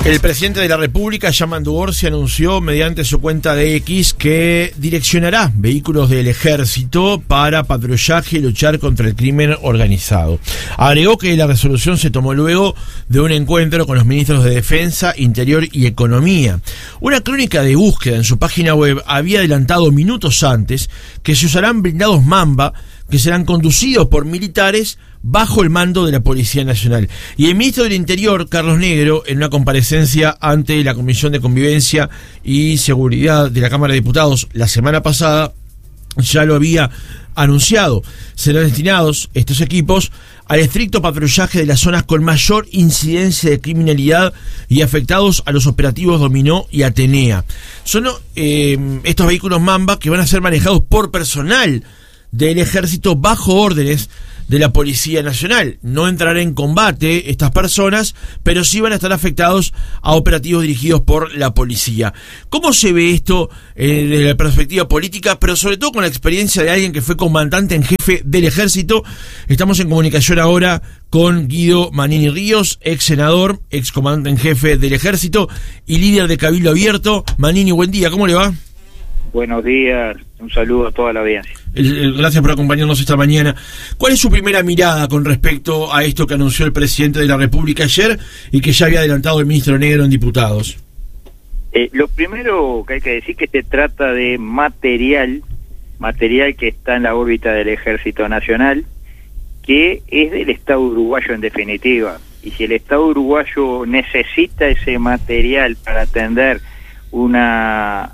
El presidente de la República, Yamandu Orsi, anunció mediante su cuenta de X que direccionará vehículos del ejército para patrullaje y luchar contra el crimen organizado. Agregó que la resolución se tomó luego de un encuentro con los ministros de Defensa, Interior y Economía. Una crónica de búsqueda en su página web había adelantado minutos antes que se usarán blindados Mamba que serán conducidos por militares bajo el mando de la Policía Nacional. Y el ministro del Interior, Carlos Negro, en una comparecencia ante la Comisión de Convivencia y Seguridad de la Cámara de Diputados la semana pasada, ya lo había anunciado. Serán destinados estos equipos al estricto patrullaje de las zonas con mayor incidencia de criminalidad y afectados a los operativos Dominó y Atenea. Son estos vehículos Mamba que van a ser manejados por personal del ejército bajo órdenes de la Policía Nacional. No entrarán en combate estas personas, pero sí van a estar afectados a operativos dirigidos por la policía. ¿Cómo se ve esto desde la perspectiva política, pero sobre todo con la experiencia de alguien que fue comandante en jefe del ejército? Estamos en comunicación ahora con Guido Manini Ríos, ex senador, ex comandante en jefe del ejército y líder de Cabildo Abierto. Manini, buen día, ¿cómo le va? Buenos días, un saludo a toda la audiencia. Gracias por acompañarnos esta mañana. ¿Cuál es su primera mirada con respecto a esto que anunció el presidente de la República ayer y que ya había adelantado el ministro Negro en diputados? Lo primero que hay que decir es que se trata de material que está en la órbita del Ejército Nacional, que es del Estado uruguayo en definitiva. Y si el Estado uruguayo necesita ese material para atender una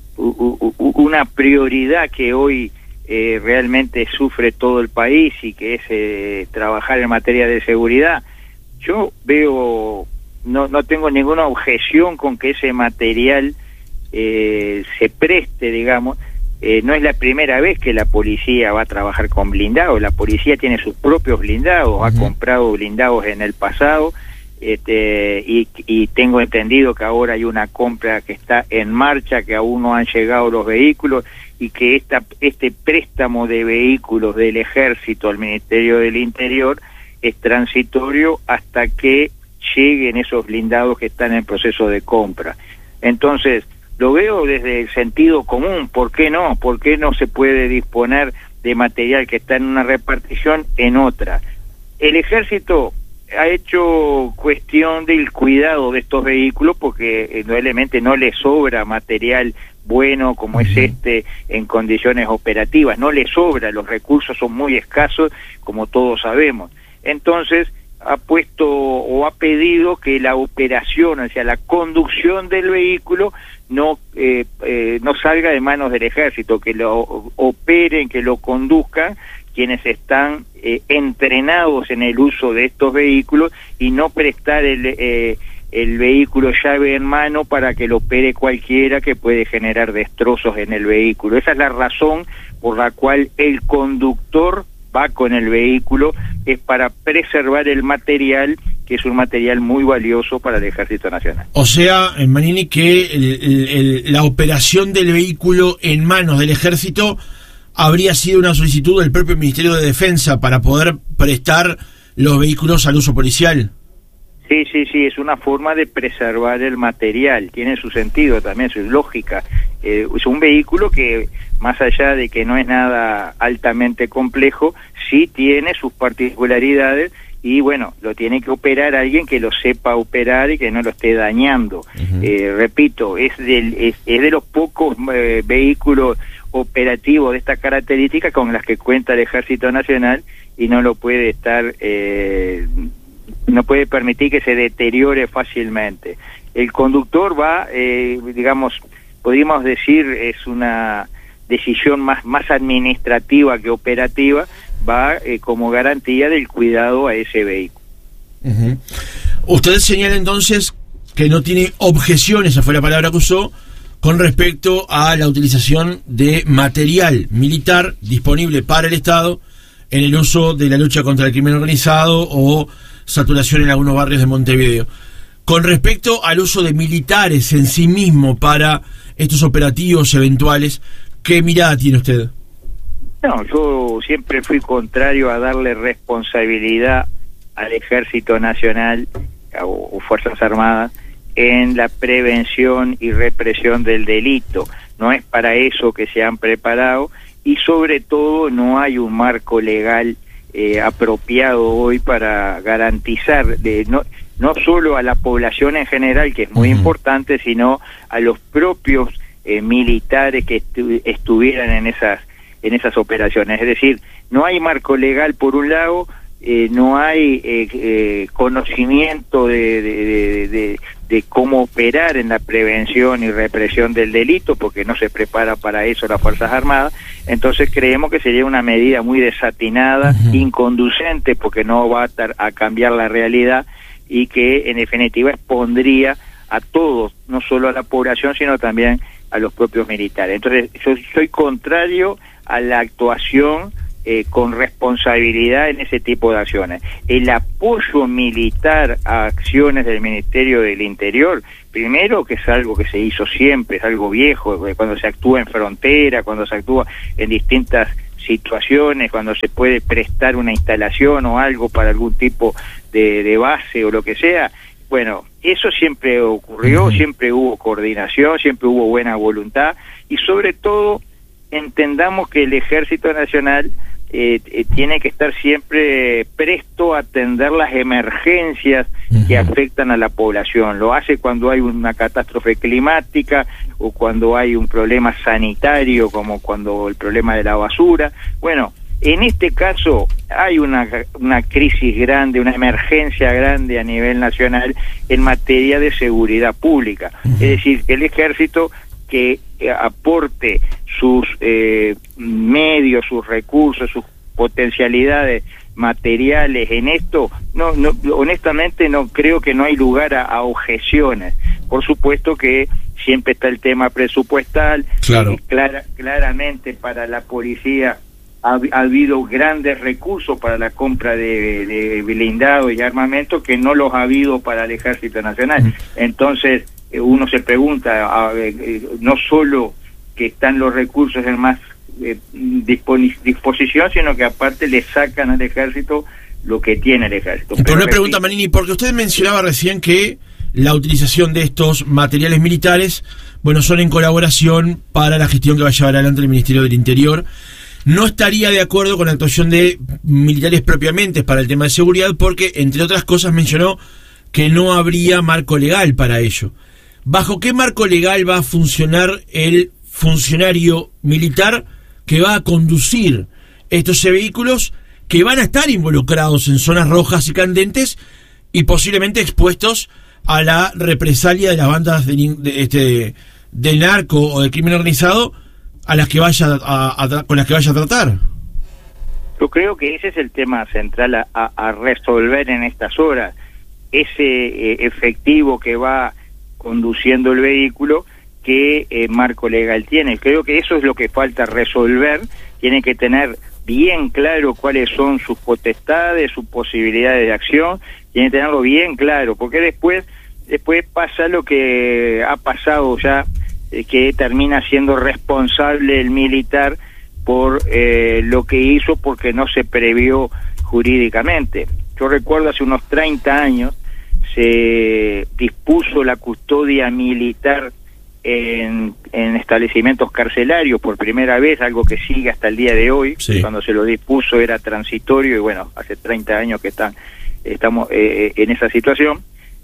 prioridad que hoy realmente sufre todo el país y que es trabajar en materia de seguridad, yo veo, no tengo ninguna objeción con que ese material se preste, digamos. No es la primera vez que la policía va a trabajar con blindados. La policía tiene sus propios blindados, ha comprado blindados en el pasado. Y tengo entendido que ahora hay una compra que está en marcha, que aún no han llegado los vehículos y que este préstamo de vehículos del Ejército al Ministerio del Interior es transitorio hasta que lleguen esos blindados que están en proceso de compra. Entonces, lo veo desde el sentido común. ¿Por qué no? ¿Por qué no se puede disponer de material que está en una repartición en otra? El Ejército ha hecho cuestión del cuidado de estos vehículos porque indudablemente no le sobra material bueno como es en condiciones operativas, no le sobra, los recursos son muy escasos como todos sabemos. Entonces ha puesto o ha pedido que la operación, o sea, la conducción del vehículo no salga de manos del Ejército, que lo operen, que lo conduzcan quienes están entrenados en el uso de estos vehículos y no prestar el vehículo llave en mano para que lo opere cualquiera que puede generar destrozos en el vehículo. Esa es la razón por la cual el conductor va con el vehículo, es para preservar el material, que es un material muy valioso para el Ejército Nacional. O sea, Manini, que la operación del vehículo en manos del Ejército habría sido una solicitud del propio Ministerio de Defensa para poder prestar los vehículos al uso policial. Sí, es una forma de preservar el material, tiene su sentido también, su lógica. Es un vehículo que, más allá de que no es nada altamente complejo, sí tiene sus particularidades y bueno, lo tiene que operar alguien que lo sepa operar y que no lo esté dañando. Repito, es de los pocos vehículos operativos de esta característica con las que cuenta el Ejército Nacional y no lo puede estar no puede permitir que se deteriore fácilmente. El conductor va, digamos, podríamos decir, es una decisión más administrativa que operativa, va como garantía del cuidado a ese vehículo. Usted señala entonces que no tiene objeciones, esa fue la palabra que usó, con respecto a la utilización de material militar disponible para el Estado en el uso de la lucha contra el crimen organizado o saturación en algunos barrios de Montevideo. Con respecto al uso de militares en sí mismo para estos operativos eventuales, ¿qué mirada tiene usted? No, yo siempre fui contrario a darle responsabilidad al Ejército Nacional o Fuerzas Armadas en la prevención y represión del delito. No es para eso que se han preparado, y sobre todo no hay un marco legal apropiado hoy para garantizar no solo a la población en general, que es muy importante, sino a los propios militares que estuvieran en esas operaciones. Es decir, no hay marco legal por un lado, no hay conocimiento de cómo operar en la prevención y represión del delito, porque no se prepara para eso las Fuerzas Armadas. Entonces creemos que sería una medida muy desatinada, inconducente, porque no va a cambiar la realidad, y que en definitiva expondría a todos, no solo a la población, sino también a los propios militares. Entonces yo soy contrario a la actuación con responsabilidad en ese tipo de acciones. El apoyo militar a acciones del Ministerio del Interior, primero, que es algo que se hizo siempre, es algo viejo, cuando se actúa en frontera, cuando se actúa en distintas situaciones, cuando se puede prestar una instalación o algo para algún tipo de base o lo que sea. Bueno, eso siempre ocurrió, siempre hubo coordinación, siempre hubo buena voluntad, y sobre todo entendamos que el Ejército Nacional tiene que estar siempre presto a atender las emergencias que afectan a la población. Lo hace cuando hay una catástrofe climática o cuando hay un problema sanitario, como cuando el problema de la basura. Bueno, en este caso hay una crisis grande, una emergencia grande a nivel nacional en materia de seguridad pública. Es decir, que el Ejército que aporte sus medios, sus recursos, sus potencialidades materiales en esto, no, honestamente no creo que no hay lugar a objeciones. Por supuesto que siempre está el tema presupuestal. Claro. Claramente para la policía ha habido grandes recursos para la compra de blindados y armamento que no los ha habido para el Ejército Nacional. Entonces uno se pregunta, no solo que están los recursos en más disposición, sino que aparte le sacan al Ejército lo que tiene el Ejército. Pero una pregunta, Manini, porque usted mencionaba recién que la utilización de estos materiales militares, bueno, son en colaboración para la gestión que va a llevar adelante el Ministerio del Interior. No estaría de acuerdo con la actuación de militares propiamente para el tema de seguridad, porque, entre otras cosas, mencionó que no habría marco legal para ello. ¿Bajo qué marco legal va a funcionar el funcionario militar que va a conducir estos vehículos que van a estar involucrados en zonas rojas y candentes y posiblemente expuestos a la represalia de las bandas del narco o del crimen organizado a las que vaya con las que vaya a tratar? Yo creo que ese es el tema central a resolver en estas horas. Ese efectivo que va conduciendo el vehículo, ¿qué marco legal tiene? Creo que eso es lo que falta resolver. Tiene que tener bien claro cuáles son sus potestades, sus posibilidades de acción. Tiene que tenerlo bien claro, porque después pasa lo que ha pasado ya, que termina siendo responsable el militar por lo que hizo, porque no se previó jurídicamente. Yo recuerdo hace unos 30 años se dispuso la custodia militar en establecimientos carcelarios por primera vez, algo que sigue hasta el día de hoy. Sí. Cuando se lo dispuso era transitorio, y bueno, hace 30 años que estamos en esa situación,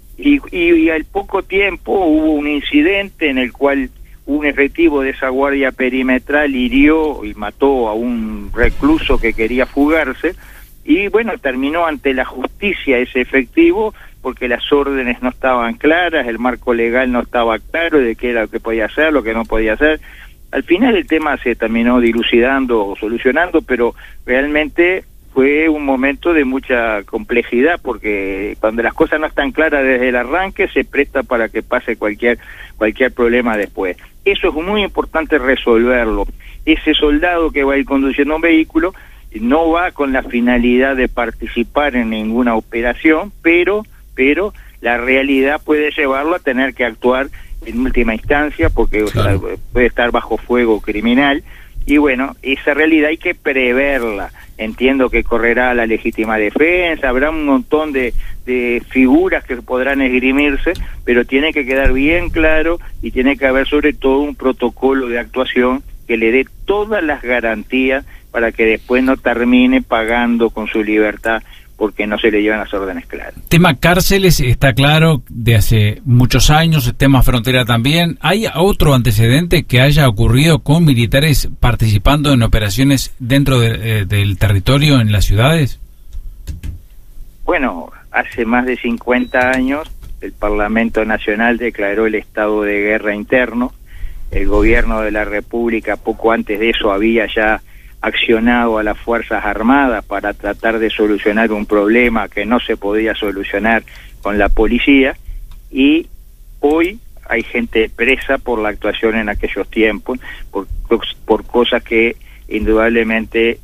y al poco tiempo hubo un incidente en el cual un efectivo de esa guardia perimetral hirió y mató a un recluso que quería fugarse, y bueno, terminó ante la justicia ese efectivo porque las órdenes no estaban claras, el marco legal no estaba claro de qué era lo que podía hacer, lo que no podía hacer. Al final el tema se terminó dilucidando o solucionando, pero realmente fue un momento de mucha complejidad, porque cuando las cosas no están claras desde el arranque, se presta para que pase cualquier problema después. Eso es muy importante resolverlo. Ese soldado que va a ir conduciendo un vehículo no va con la finalidad de participar en ninguna operación, pero la realidad puede llevarlo a tener que actuar en última instancia, porque claro, puede estar bajo fuego criminal, y bueno, esa realidad hay que preverla. Entiendo que correrá la legítima defensa, habrá un montón de figuras que podrán esgrimirse, pero tiene que quedar bien claro y tiene que haber sobre todo un protocolo de actuación que le dé todas las garantías para que después no termine pagando con su libertad porque no se le llevan las órdenes claras. Tema cárceles está claro de hace muchos años, tema frontera también. ¿Hay otro antecedente que haya ocurrido con militares participando en operaciones dentro del territorio en las ciudades? Bueno, hace más de 50 años el Parlamento Nacional declaró el estado de guerra interno. El gobierno de la República poco antes de eso había ya accionado a las Fuerzas Armadas para tratar de solucionar un problema que no se podía solucionar con la policía, y hoy hay gente presa por la actuación en aquellos tiempos, por cosas que indudablemente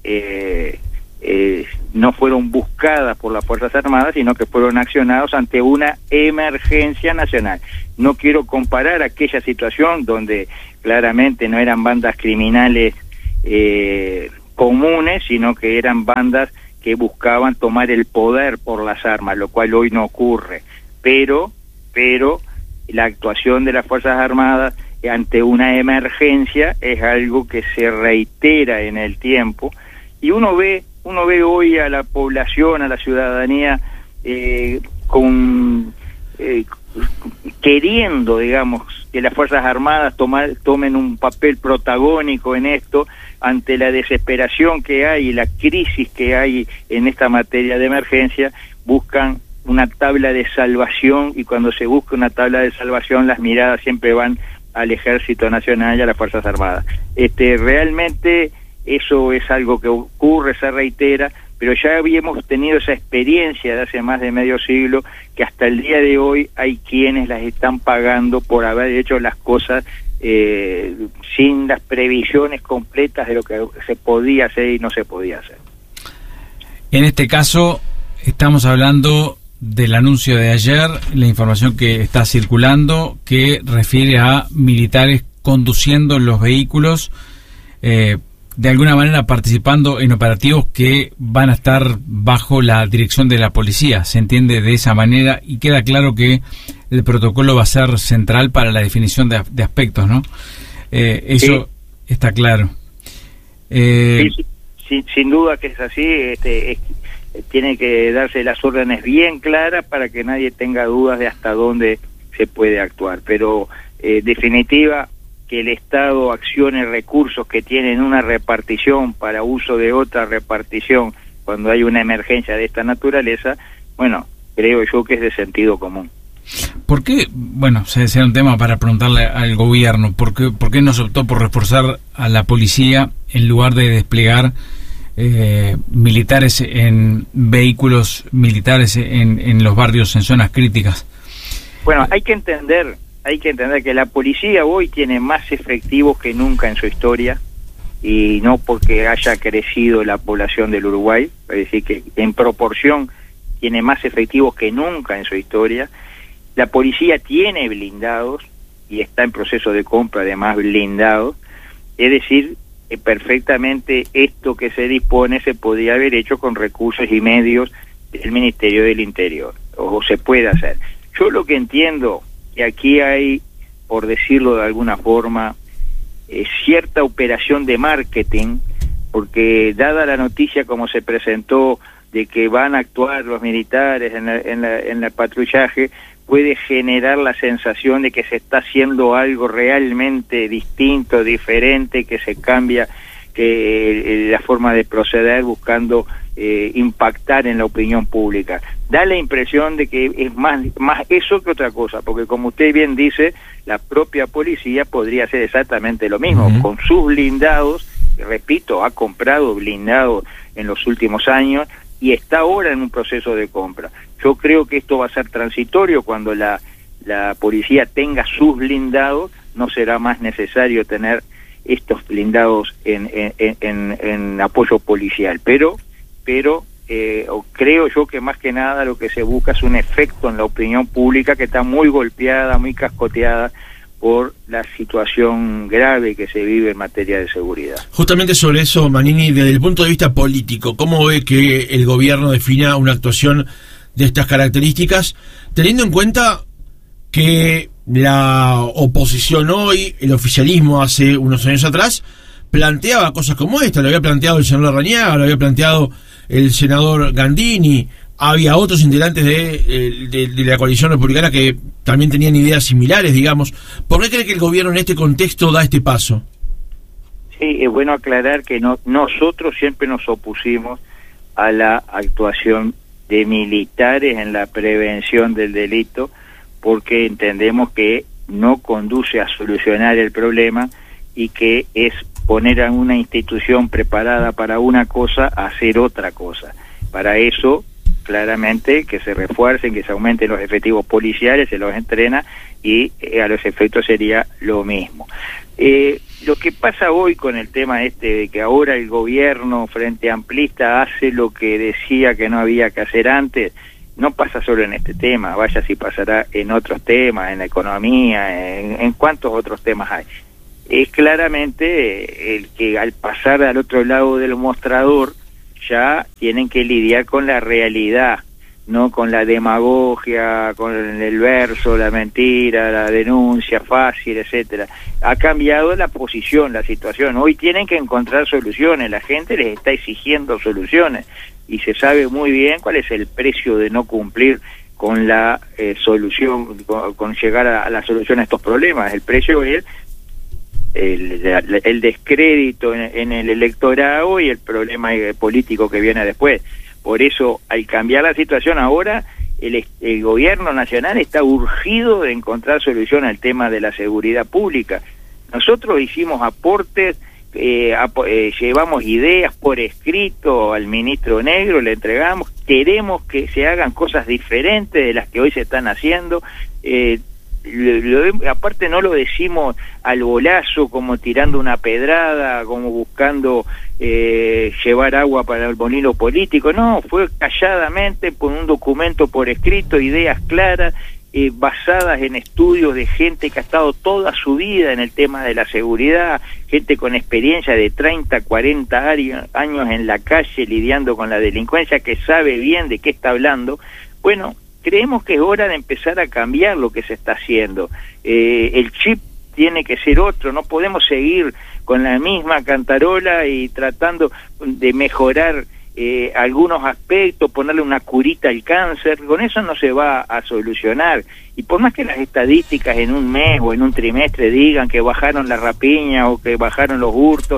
no fueron buscadas por las Fuerzas Armadas, sino que fueron accionados ante una emergencia nacional. No quiero comparar aquella situación donde claramente no eran bandas criminales comunes, sino que eran bandas que buscaban tomar el poder por las armas, lo cual hoy no ocurre. Pero la actuación de las Fuerzas Armadas ante una emergencia es algo que se reitera en el tiempo, y uno ve hoy a la población, a la ciudadanía queriendo, digamos, que las Fuerzas Armadas tomen un papel protagónico en esto, ante la desesperación que hay y la crisis que hay en esta materia de emergencia. Buscan una tabla de salvación, y cuando se busca una tabla de salvación las miradas siempre van al Ejército Nacional y a las Fuerzas Armadas. Realmente eso es algo que ocurre, se reitera, pero ya habíamos tenido esa experiencia de hace más de medio siglo, que hasta el día de hoy hay quienes las están pagando por haber hecho las cosas sin las previsiones completas de lo que se podía hacer y no se podía hacer. En este caso estamos hablando del anuncio de ayer, la información que está circulando, que refiere a militares conduciendo los vehículos, de alguna manera participando en operativos que van a estar bajo la dirección de la policía. Se entiende de esa manera y queda claro que el protocolo va a ser central para la definición de aspectos, ¿no? Eso sí, está claro. Sin duda que es así. Tiene que darse las órdenes bien claras para que nadie tenga dudas de hasta dónde se puede actuar. Pero, definitiva, que el Estado accione recursos que tienen una repartición para uso de otra repartición cuando hay una emergencia de esta naturaleza, bueno, creo yo que es de sentido común. ¿Por qué, bueno, sea un tema para preguntarle al gobierno, ¿por qué no se optó por reforzar a la policía en lugar de desplegar militares en vehículos militares en los barrios, en zonas críticas? Bueno, hay que entender que la policía hoy tiene más efectivos que nunca en su historia, y no porque haya crecido la población del Uruguay, es decir, que en proporción tiene más efectivos que nunca en su historia. La policía tiene blindados y está en proceso de compra de más blindados, es decir, perfectamente esto que se dispone se podría haber hecho con recursos y medios del Ministerio del Interior, o se puede hacer. Yo lo que entiendo que aquí hay, por decirlo de alguna forma, cierta operación de marketing, porque dada la noticia como se presentó de que van a actuar los militares en el patrullaje, puede generar la sensación de que se está haciendo algo realmente distinto, diferente, que se cambia la forma de proceder buscando impactar en la opinión pública. Da la impresión de que es más eso que otra cosa, porque como usted bien dice, la propia policía podría hacer exactamente lo mismo, con sus blindados. Repito, ha comprado blindados en los últimos años y está ahora en un proceso de compra. Yo creo que esto va a ser transitorio. Cuando la policía tenga sus blindados, no será más necesario tener estos blindados en apoyo policial, pero creo yo que más que nada lo que se busca es un efecto en la opinión pública que está muy golpeada, muy cascoteada por la situación grave que se vive en materia de seguridad. Justamente sobre eso, Manini, desde el punto de vista político, ¿cómo ve que el gobierno defina una actuación de estas características, teniendo en cuenta que la oposición hoy, el oficialismo hace unos años atrás, planteaba cosas como esta? Lo había planteado el senador Larrañaga, lo había planteado el senador Gandini, había otros integrantes de la coalición republicana que también tenían ideas similares, digamos. ¿Por qué cree que el gobierno en este contexto da este paso? Sí, es bueno aclarar que nosotros siempre nos opusimos a la actuación de militares en la prevención del delito, porque entendemos que no conduce a solucionar el problema y que es poner a una institución preparada para una cosa a hacer otra cosa. Para eso, claramente, que se refuercen, que se aumenten los efectivos policiales, se los entrena y a los efectos sería lo mismo. Lo que pasa hoy con el tema de que ahora el gobierno frente amplista hace lo que decía que no había que hacer antes, no pasa solo en este tema, vaya si pasará en otros temas, en la economía, en cuántos otros temas hay. Es claramente el que al pasar al otro lado del mostrador ya tienen que lidiar con la realidad, no con la demagogia, con el verso, la mentira, la denuncia fácil, etcétera. Ha cambiado la posición, la situación. Hoy tienen que encontrar soluciones, la gente les está exigiendo soluciones y se sabe muy bien cuál es el precio de no cumplir con la solución, con llegar a la solución a estos problemas. El precio es el descrédito en el electorado y el problema político que viene después. Por eso, al cambiar la situación ahora, el gobierno nacional está urgido de encontrar solución al tema de la seguridad pública. Nosotros hicimos aportes, llevamos ideas por escrito al ministro Negro, le entregamos, queremos que se hagan cosas diferentes de las que hoy se están haciendo. Aparte no lo decimos al bolazo, como tirando una pedrada, como buscando llevar agua para el molino político, no, fue calladamente por un documento por escrito, ideas claras, basadas en estudios de gente que ha estado toda su vida en el tema de la seguridad, gente con experiencia de 30, 40 años en la calle lidiando con la delincuencia, que sabe bien de qué está hablando. Bueno, creemos que es hora de empezar a cambiar lo que se está haciendo. El chip tiene que ser otro, no podemos seguir con la misma cantarola y tratando de mejorar algunos aspectos, ponerle una curita al cáncer. Con eso no se va a solucionar. Y por más que las estadísticas en un mes o en un trimestre digan que bajaron la rapiña o que bajaron los hurtos,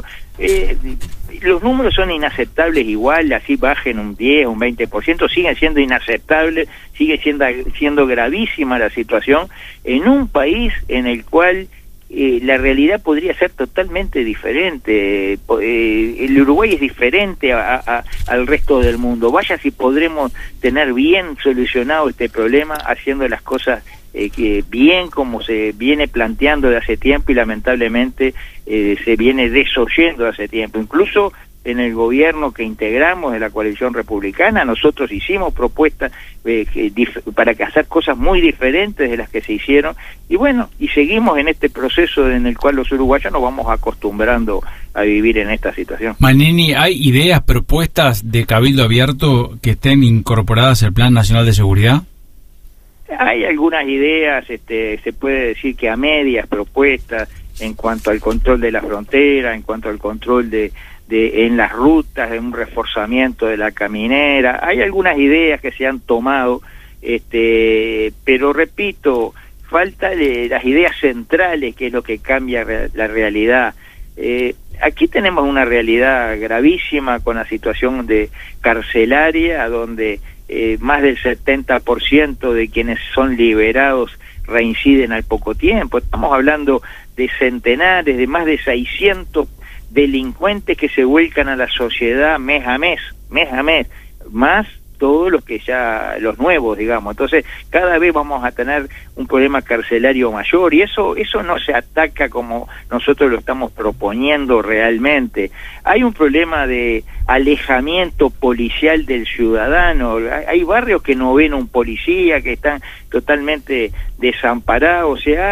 los números son inaceptables igual, así bajen un 10, un 20%, siguen siendo inaceptables, sigue siendo gravísima la situación en un país en el cual la realidad podría ser totalmente diferente. El Uruguay es diferente al resto del mundo. Vaya si podremos tener bien solucionado este problema haciendo las cosas bien como se viene planteando de hace tiempo y lamentablemente se viene desoyendo de hace tiempo. Incluso en el gobierno que integramos de la coalición republicana, nosotros hicimos propuestas para hacer cosas muy diferentes de las que se hicieron, y bueno, y seguimos en este proceso en el cual los uruguayos nos vamos acostumbrando a vivir en esta situación. Manini, ¿hay ideas, propuestas de Cabildo Abierto que estén incorporadas al Plan Nacional de Seguridad? Hay algunas ideas, se puede decir que a medias propuestas en cuanto al control de la frontera, en cuanto al control en las rutas, de un reforzamiento de la caminera. Hay algunas ideas que se han tomado, pero repito, falta las ideas centrales, que es lo que cambia la realidad. Aquí tenemos una realidad gravísima con la situación de carcelaria, donde más del 70% de quienes son liberados reinciden al poco tiempo. Estamos hablando de centenares, de más de 600 delincuentes que se vuelcan a la sociedad mes a mes, más todos los que los nuevos, digamos. Entonces, cada vez vamos a tener un problema carcelario mayor, y eso no se ataca como nosotros lo estamos proponiendo realmente. Hay un problema de alejamiento policial del ciudadano. Hay barrios que no ven un policía, que están totalmente desamparados. Se ha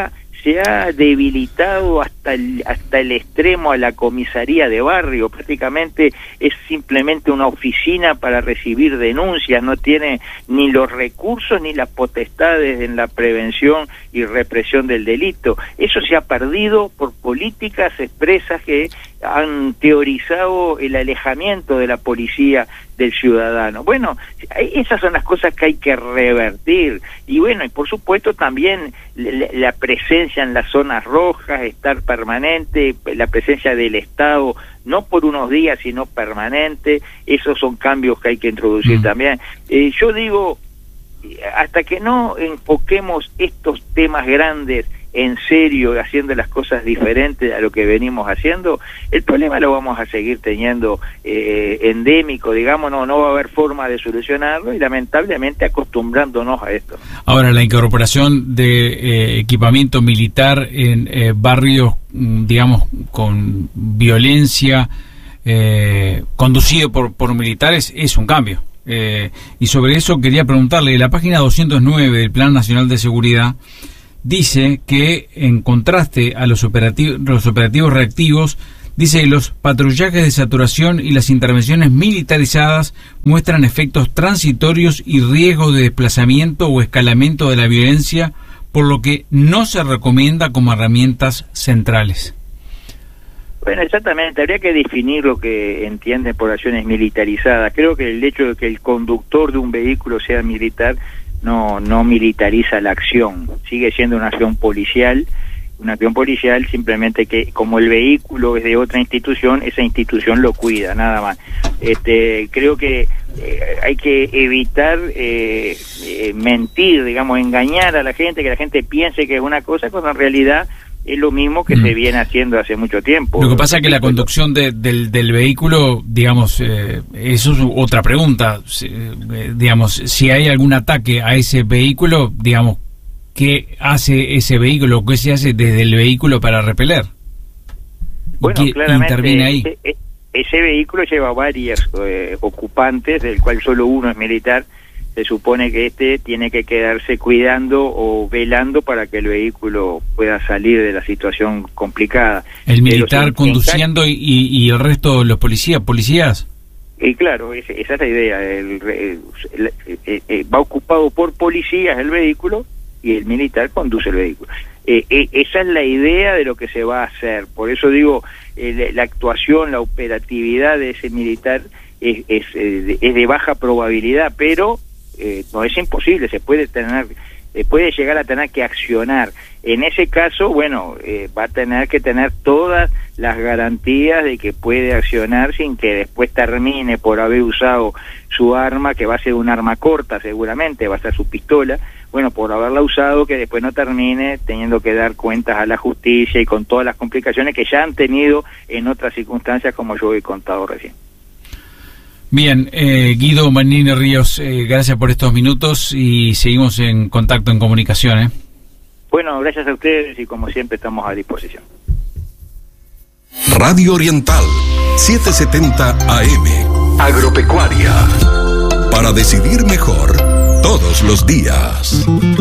se ha debilitado hasta el extremo a la comisaría de barrio. Prácticamente es simplemente una oficina para recibir denuncias, no tiene ni los recursos ni las potestades en la prevención y represión del delito. Eso se ha perdido por políticas expresas que han teorizado el alejamiento de la policía del ciudadano. Bueno, esas son las cosas que hay que revertir. Y bueno, y por supuesto también la presencia en las zonas rojas, estar permanente, la presencia del Estado, no por unos días, sino permanente. Esos son cambios que hay que introducir también. Yo digo, hasta que no enfoquemos estos temas grandes en serio, haciendo las cosas diferentes a lo que venimos haciendo, el problema lo vamos a seguir teniendo endémico, digamos, no va a haber forma de solucionarlo, y lamentablemente acostumbrándonos a esto. Ahora, la incorporación de equipamiento militar en barrios, digamos, con violencia, conducido por militares, es un cambio. Y sobre eso quería preguntarle, la página 209 del Plan Nacional de Seguridad dice que, en contraste a los operativos reactivos, dice que los patrullajes de saturación y las intervenciones militarizadas muestran efectos transitorios y riesgo de desplazamiento o escalamiento de la violencia, por lo que no se recomienda como herramientas centrales. Bueno, exactamente, habría que definir lo que entienden por acciones militarizadas. Creo que el hecho de que el conductor de un vehículo sea militar no militariza la acción, sigue siendo una acción policial, simplemente que como el vehículo es de otra institución, esa institución lo cuida, nada más. Creo que hay que evitar mentir, digamos, engañar a la gente, que la gente piense que es una cosa cuando en realidad es lo mismo que se viene haciendo hace mucho tiempo. Lo que pasa es que la conducción del vehículo, digamos, eso es otra pregunta. Digamos, si hay algún ataque a ese vehículo, digamos, ¿qué hace ese vehículo? ¿Qué se hace desde el vehículo para repeler? Bueno, claramente interviene ahí. Ese vehículo lleva varios ocupantes, del cual solo uno es militar. Se supone que tiene que quedarse cuidando o velando para que el vehículo pueda salir de la situación complicada. ¿El militar conduciendo y el resto de los policías? Y claro, esa es la idea. Va ocupado por policías el vehículo y el militar conduce el vehículo. Esa es la idea de lo que se va a hacer. Por eso digo, la actuación, la operatividad de ese militar es de baja probabilidad, pero no es imposible, se puede llegar a tener que accionar. En ese caso, bueno, va a tener que tener todas las garantías de que puede accionar sin que después termine por haber usado su arma, que va a ser un arma corta seguramente, va a ser su pistola, bueno, por haberla usado, que después no termine teniendo que dar cuentas a la justicia y con todas las complicaciones que ya han tenido en otras circunstancias, como yo he contado recién. Bien, Guido Magnini Ríos, gracias por estos minutos y seguimos en contacto, en comunicación. Bueno, gracias a ustedes y como siempre estamos a disposición. Radio Oriental, 770 AM, Agropecuaria, para decidir mejor todos los días.